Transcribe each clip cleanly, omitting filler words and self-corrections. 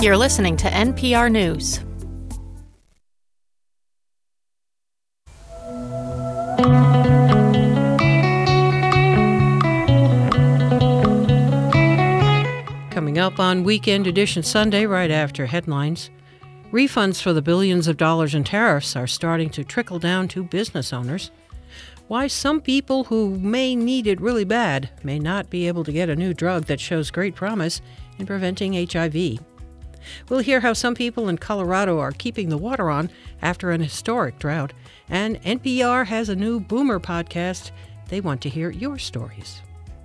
You're listening to NPR News. Coming up on Weekend Edition Sunday, right after headlines, refunds for the billions of dollars in tariffs are starting to trickle down to business owners. Why some people who may need it really bad may not be able to get a new drug that shows great promise in preventing HIV. We'll hear how some people in Colorado are keeping the water on after an historic drought. And NPR has a new Boomer podcast. They want to hear your stories.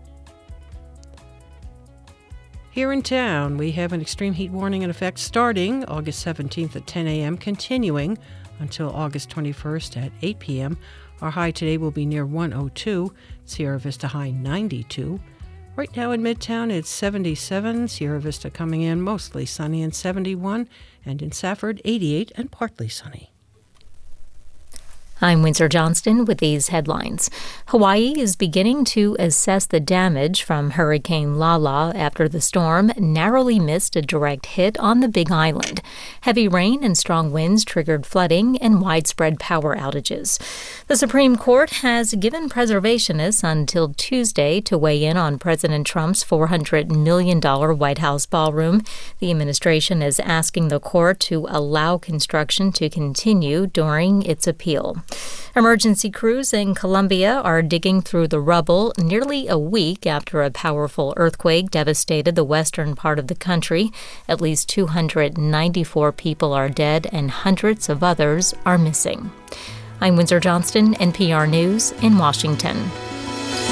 Here in town, we have an extreme heat warning in effect starting August 17th at 10 a.m., continuing until August 21st at 8 p.m. Our high today will be near 102, Sierra Vista high 92. Right now in Midtown, it's 77, Sierra Vista coming in mostly sunny and 71, and in Safford, 88 and partly sunny. I'm Windsor Johnston with these headlines. Hawaii is beginning to assess the damage from Hurricane Lala after the storm narrowly missed a direct hit on the Big Island. Heavy rain and strong winds triggered flooding and widespread power outages. The Supreme Court has given preservationists until Tuesday to weigh in on President Trump's $400 million White House ballroom. The administration is asking the court to allow construction to continue during its appeal. Emergency crews in Colombia are digging through the rubble nearly a week after a powerful earthquake devastated the western part of the country. At least 294 people are dead and hundreds of others are missing. I'm Windsor Johnston, NPR News in Washington.